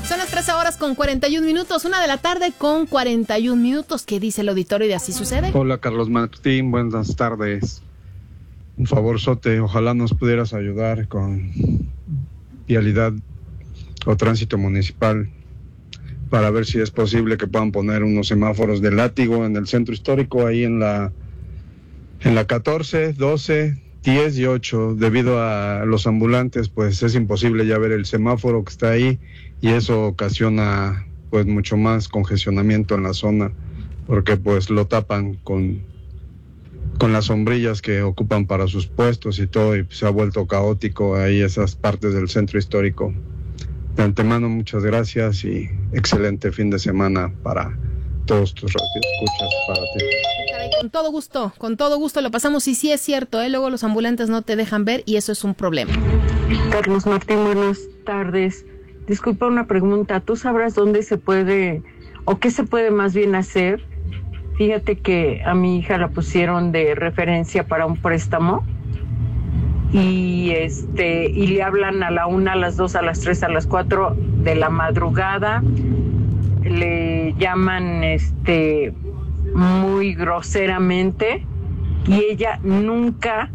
Son las 13:41, 1 de la tarde con 41 minutos. ¿Qué dice el auditorio de Así Sucede? Hola, Carlos Martín, buenas tardes. Un favor, Sote, ojalá nos pudieras ayudar con vialidad o tránsito municipal para ver si es posible que puedan poner unos semáforos de látigo en el centro histórico, ahí en la 14, 12, 10 y 8. Debido a los ambulantes, pues es imposible ya ver el semáforo que está ahí y eso ocasiona pues mucho más congestionamiento en la zona, porque pues lo tapan con las sombrillas que ocupan para sus puestos y todo, y se ha vuelto caótico ahí esas partes del centro histórico. De antemano, muchas gracias y excelente fin de semana para todos tus radioescuchas, para ti. Caray, con todo gusto lo pasamos, y sí es cierto, luego los ambulantes no te dejan ver y eso es un problema. Carlos Martín, buenas tardes. Disculpa una pregunta, ¿tú sabrás dónde se puede, o qué se puede más bien hacer? Fíjate que a mi hija la pusieron de referencia para un préstamo y le hablan a la 1, a las 2, a las 3, a las 4 de la madrugada, le llaman muy groseramente y ella nunca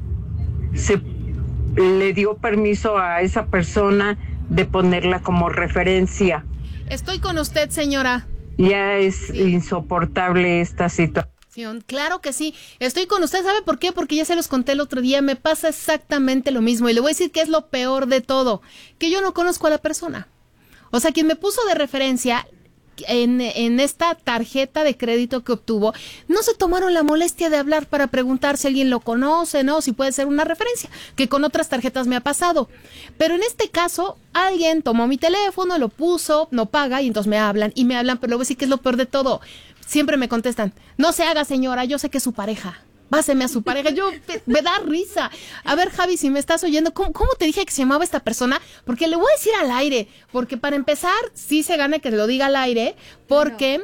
le dio permiso a esa persona de ponerla como referencia. Estoy con usted, señora. Ya es insoportable esta situación. Claro que sí, estoy con usted. ¿Sabe por qué? Porque ya se los conté el otro día, me pasa exactamente lo mismo y le voy a decir que es lo peor de todo, que yo no conozco a la persona. O sea, quien me puso de referencia en esta tarjeta de crédito que obtuvo, no se tomaron la molestia de hablar para preguntar si alguien lo conoce, ¿no? Si puede ser una referencia, que con otras tarjetas me ha pasado. Pero en este caso, alguien tomó mi teléfono, lo puso, no paga, y entonces me hablan, pero luego sí que es lo peor de todo. Siempre me contestan, no se haga, señora, yo sé que es su pareja. Páseme a su pareja. Me da risa. A ver, Javi, si me estás oyendo, ¿cómo te dije que se llamaba esta persona? Porque le voy a decir al aire, porque para empezar, sí se gana que lo diga al aire, porque,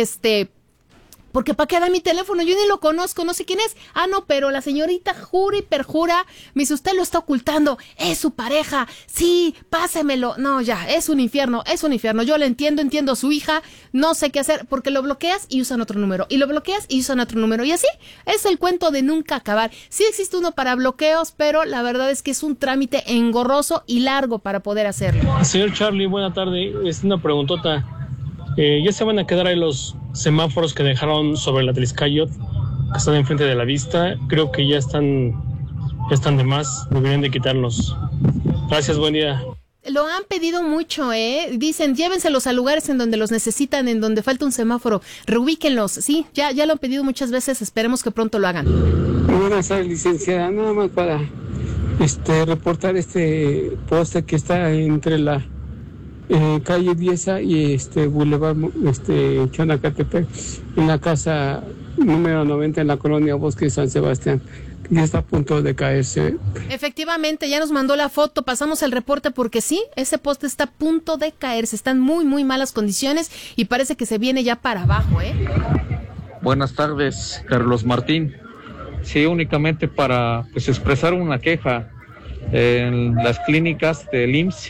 porque ¿para qué da mi teléfono? Yo ni lo conozco, no sé quién es. Ah, no, pero la señorita jura y perjura, me dice, usted lo está ocultando, es su pareja, sí, pásemelo. No, ya, es un infierno, yo le entiendo a su hija, no sé qué hacer, porque lo bloqueas y usan otro número, y lo bloqueas y usan otro número, y así, es el cuento de nunca acabar. Sí existe uno para bloqueos, pero la verdad es que es un trámite engorroso y largo para poder hacerlo. Señor Charlie, buena tarde, es una preguntota. Ya se van a quedar ahí los semáforos que dejaron sobre la Tliscayot, que están enfrente de la vista. Creo que ya están de más, deberían de quitarlos. Gracias, buen día. Lo han pedido mucho, dicen, llévenselos a lugares en donde los necesitan, en donde falta un semáforo, reubíquenlos. Sí, ya lo han pedido muchas veces, esperemos que pronto lo hagan. Buenas tardes, licenciada, nada más para reportar este poste que está entre la calle Dieza y Boulevard Chanacatepec, en la casa número 90 en la colonia Bosque de San Sebastián, que ya está a punto de caerse. Efectivamente, ya nos mandó la foto, pasamos el reporte porque sí, ese poste está a punto de caerse, está en muy, muy malas condiciones y parece que se viene ya para abajo, Buenas tardes, Carlos Martín. Sí, únicamente para expresar una queja. En las clínicas del IMSS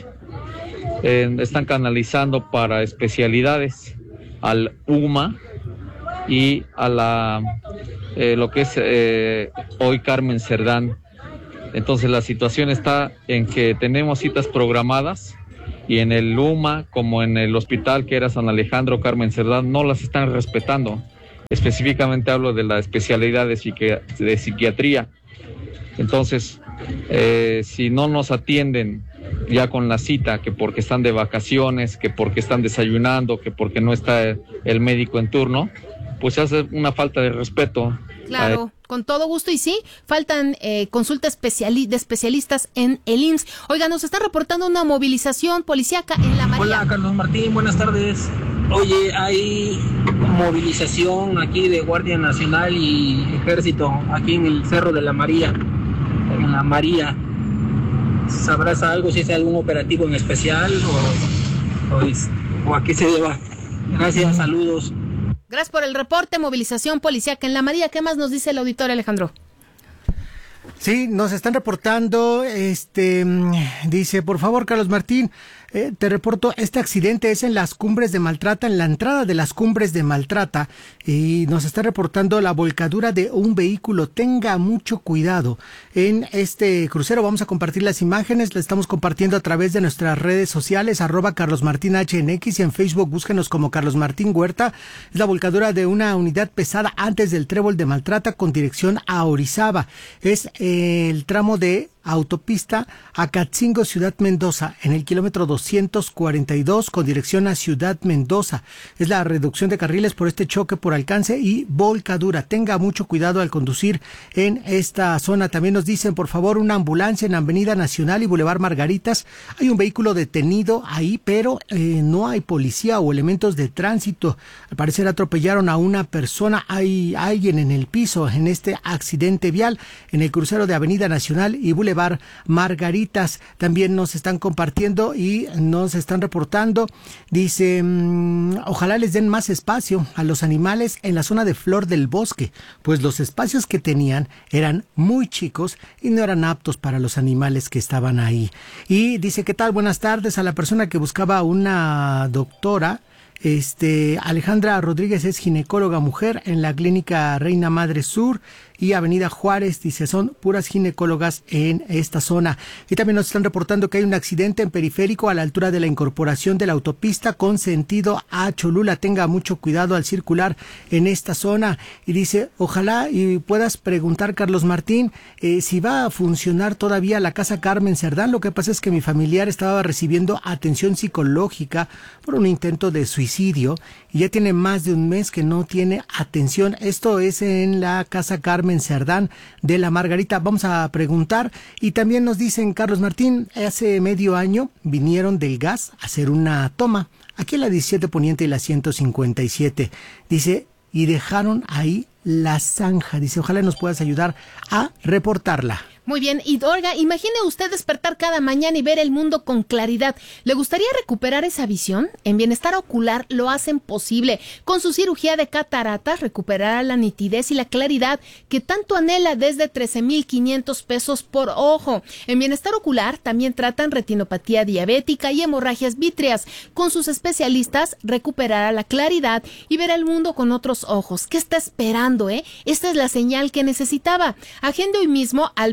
están canalizando para especialidades al UMA y a lo que es hoy Carmen Cerdán. Entonces la situación está en que tenemos citas programadas y en el UMA, como en el hospital que era San Alejandro Carmen Cerdán, no las están respetando. Específicamente hablo de la especialidad de psiquiatría. Entonces, si no nos atienden ya con la cita, que porque están de vacaciones, que porque están desayunando, que porque no está el médico en turno, pues hace una falta de respeto. Claro, con todo gusto, y sí, faltan consultas de especialistas en el IMSS. Oiga, nos están reportando una movilización policíaca en La María. Hola, Carlos Martín, buenas tardes. Oye, hay movilización aquí de Guardia Nacional y Ejército, aquí en el Cerro de La María, en La María. ¿Sabrás algo, si es algún operativo en especial o a qué se deba? Gracias, saludos. Gracias por el reporte, movilización policíaca en La María. ¿Qué más nos dice el auditorio, Alejandro? Sí, nos están reportando, dice, por favor, Carlos Martín, te reporto, este accidente es en las Cumbres de Maltrata, en la entrada de las Cumbres de Maltrata, y nos está reportando la volcadura de un vehículo. Tenga mucho cuidado en este crucero. Vamos a compartir las imágenes, las estamos compartiendo a través de nuestras redes sociales, @CarlosMartinHNX, y en Facebook búsquenos como Carlos Martín Huerta. Es la volcadura de una unidad pesada antes del Trébol de Maltrata con dirección a Orizaba. Es el tramo de autopista Acatzingo, Ciudad Mendoza, en el kilómetro 242 con dirección a Ciudad Mendoza. Es la reducción de carriles por este choque por alcance y volcadura. Tenga mucho cuidado al conducir en esta zona. También nos dicen, por favor, una ambulancia en Avenida Nacional y Boulevard Margaritas. Hay un vehículo detenido ahí, pero no hay policía o elementos de tránsito. Al parecer atropellaron a una persona. Hay alguien en el piso en este accidente vial en el crucero de Avenida Nacional y Boulevard Margaritas. También nos están compartiendo y nos están reportando. Dice, ojalá les den más espacio a los animales en la zona de Flor del Bosque, pues los espacios que tenían eran muy chicos y no eran aptos para los animales que estaban ahí. Y dice, ¿qué tal? Buenas tardes. A la persona que buscaba una doctora, Alejandra Rodríguez es ginecóloga mujer en la clínica Reina Madre Sur y Avenida Juárez. Dice, son puras ginecólogas en esta zona. Y también nos están reportando que hay un accidente en Periférico a la altura de la incorporación de la autopista con sentido a Cholula. Tenga mucho cuidado al circular en esta zona. Y dice, ojalá y puedas preguntar, Carlos Martín, si va a funcionar todavía la Casa Carmen Cerdán. Lo que pasa es que mi familiar estaba recibiendo atención psicológica por un intento de suicidio y ya tiene más de un mes que no tiene atención. Esto es en la Casa Carmen Cerdán de la Margarita. Vamos a preguntar. Y también nos dicen, Carlos Martín, hace medio año vinieron del gas a hacer una toma aquí en la 17 Poniente y la 157. Dice, y dejaron ahí la zanja. Dice, ojalá nos puedas ayudar a reportarla. Muy bien, y Olga, imagine usted despertar cada mañana y ver el mundo con claridad. ¿Le gustaría recuperar esa visión? En Bienestar Ocular lo hacen posible. Con su cirugía de cataratas recuperará la nitidez y la claridad que tanto anhela desde 13,500 pesos por ojo. En Bienestar Ocular también tratan retinopatía diabética y hemorragias vítreas. Con sus especialistas recuperará la claridad y verá el mundo con otros ojos. ¿Qué está esperando, Esta es la señal que necesitaba. Agende hoy mismo al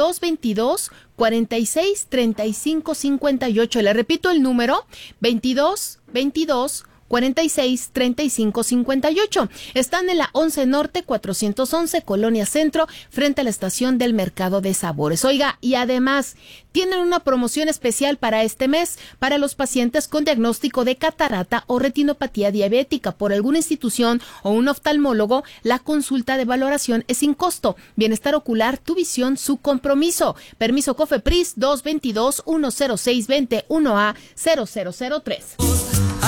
2222 46 35 58. Le repito el número, 2222 46 35 58. Están en la 11 Norte 411, Colonia Centro, frente a la estación del Mercado de Sabores. Oiga, y además tienen una promoción especial para este mes para los pacientes con diagnóstico de catarata o retinopatía diabética por alguna institución o un oftalmólogo. La consulta de valoración es sin costo. Bienestar Ocular, tu visión, su compromiso. Permiso COFEPRIS 222 10620 1A 0003.